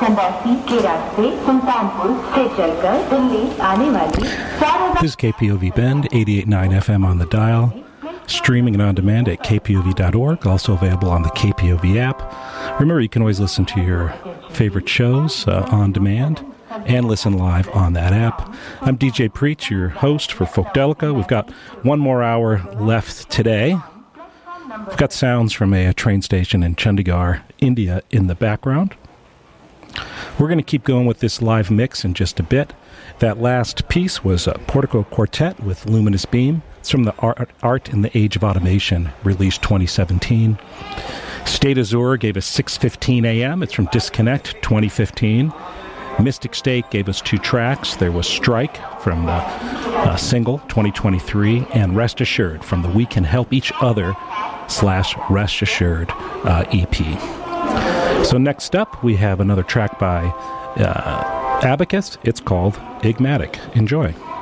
चंदासी के रास्ते सुल्तानपुर से चलकर दिल्ली आने वाली। This is KPOV Bend, 88.9 FM on the dial. Streaming and on demand at kpov.org, also available on the KPOV app. Remember, you can always listen to your favorite shows on demand and listen live on that app. I'm DJ Preach, your host for Folkdelica. We've got one more hour left today. We've got sounds from a train station in Chandigarh, India in the background. We're going to keep going with this live mix in just a bit. That last piece was a Portico Quartet with Luminous Beam. It's from the Art in the Age of Automation, released 2017. State Azure gave us 6:15 a.m. It's from Disconnect, 2015. Mystic State gave us 2 tracks. There was Strike from the single, 2023, and Rest Assured from the We Can Help Each Other / Rest Assured EP. So next up, we have another track by Abacus. It's called Igmatic. Enjoy.